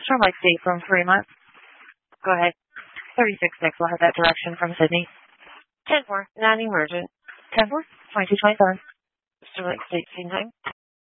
Starlight State from Fremont. Go ahead. 36-6 will have that direction from Sydney. 10-4, non-emergent. 10-4, 2227. Starlight State, same time.